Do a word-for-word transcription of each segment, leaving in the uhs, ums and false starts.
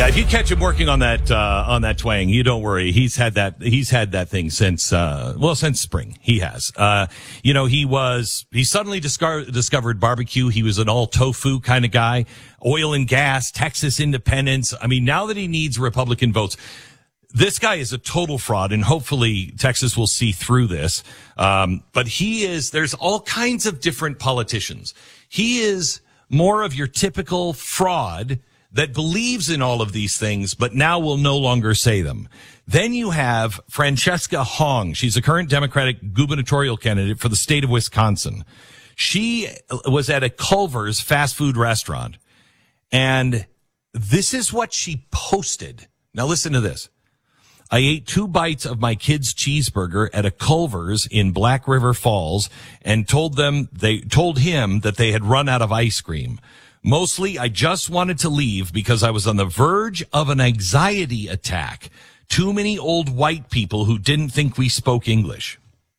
if you catch him working on that uh, on that twang, you don't worry. He's had that. He's had that thing since uh, well, since spring. He has. Uh, you know, he was. He suddenly discover, discovered barbecue. He was an all tofu kind of guy. Oil and gas, Texas independence. I mean, now that he needs Republican votes, this guy is a total fraud, and hopefully Texas will see through this. Um, but he is. There's all kinds of different politicians. He is more of your typical fraud that believes in all of these things, but now will no longer say them. Then you have Francesca Hong. She's a current Democratic gubernatorial candidate for the state of Wisconsin. She was at a Culver's fast food restaurant, and this is what she posted. Now listen to this. I ate two bites of my kid's cheeseburger at a Culver's in Black River Falls and told them they told him that they had run out of ice cream. Mostly, I just wanted to leave because I was on the verge of an anxiety attack. Too many old white people who didn't think we spoke English.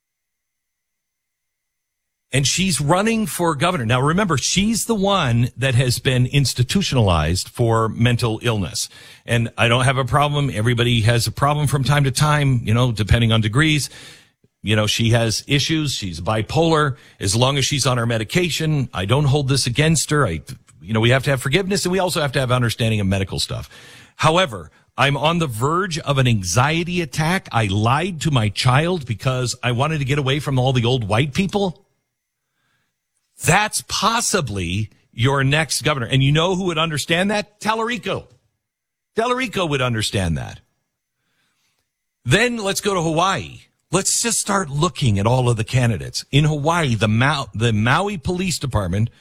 And she's running for governor. Now, remember, she's the one that has been institutionalized for mental illness. And I don't have a problem. Everybody has a problem from time to time, you know, depending on degrees. You know, she has issues. She's bipolar. As long as she's on her medication, I don't hold this against her. I, you know, we have to have forgiveness, and we also have to have understanding of medical stuff. However, I'm on the verge of an anxiety attack. I lied to my child because I wanted to get away from all the old white people. That's possibly your next governor. And you know who would understand that? Tallarico. Tallarico would understand that. Then let's go to Hawaii. Let's just start looking at all of the candidates. In Hawaii, the Mau- the Maui Police Department